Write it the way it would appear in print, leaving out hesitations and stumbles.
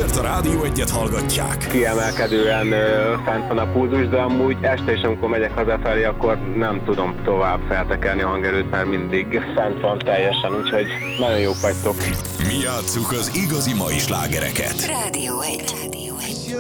ezért a Rádió Egyet hallgatják. Kiemelkedően fent van a pulzus, de amúgy este is, amikor megyek hazafelé, akkor nem tudom tovább feltekerni a hangerőt, mert mindig fent van teljesen, úgyhogy nagyon jók vagytok. Mi játsszuk az igazi mai slágereket. Rádió 1.